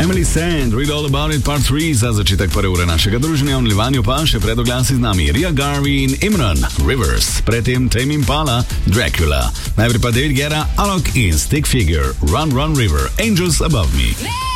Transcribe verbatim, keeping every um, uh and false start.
Emily Sand, Read All About It Part tri za začetek prve ure našega druženja. V nadaljevanju pa še pred oglasi z nami Ria Garvey in Imran, Rivers, predtem Tame Impala, Dracula. Najprej pa David Guetta, Alok in Stick Figure, Run Run River, Angels Above Me.